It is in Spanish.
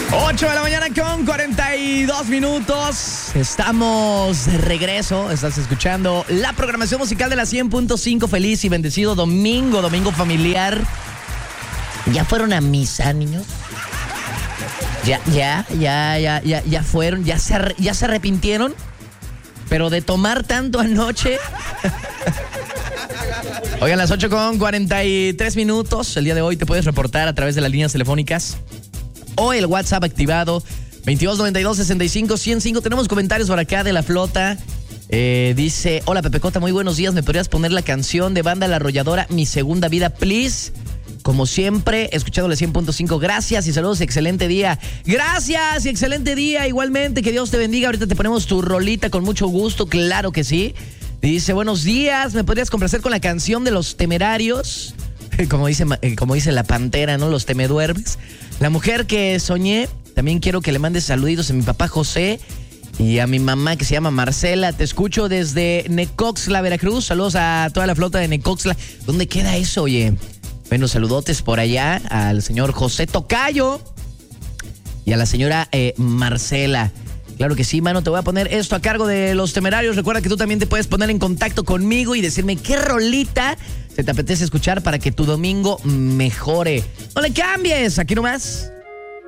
8 de la mañana con 42 minutos. Estamos de regreso. Estás escuchando la programación musical de la 100.5. Feliz y bendecido domingo familiar. ¿Ya fueron a misa, niños? Ya fueron, ya se arrepintieron. Pero de tomar tanto anoche. Oigan, las 8 con 43 minutos. El día de hoy te puedes reportar a través de las líneas telefónicas o el WhatsApp activado 2292-65-105. Tenemos comentarios por acá de la flota. Dice: hola Pepecota, muy buenos días. ¿Me podrías poner la canción de Banda La Arrolladora, Mi Segunda Vida, please? Como siempre, escuchando la 100.5. Gracias y saludos, excelente día. Gracias y excelente día igualmente. Que Dios te bendiga. Ahorita te ponemos tu rolita con mucho gusto, claro que sí. Dice: buenos días, ¿me podrías complacer con la canción de Los Temerarios? Como dice la Pantera, ¿no? Los Temeduermes. La mujer que soñé. También quiero que le mandes saluditos a mi papá José y a mi mamá que se llama Marcela. Te escucho desde Necoxtla, Veracruz. Saludos a toda la flota de Necoxtla. ¿Dónde queda eso, oye? Bueno, saludotes por allá al señor José Tocayo y a la señora Marcela. Claro que sí, mano, te voy a poner esto a cargo de Los Temerarios. Recuerda que tú también te puedes poner en contacto conmigo y decirme qué rolita se te apetece escuchar para que tu domingo mejore. No le cambies, aquí nomás.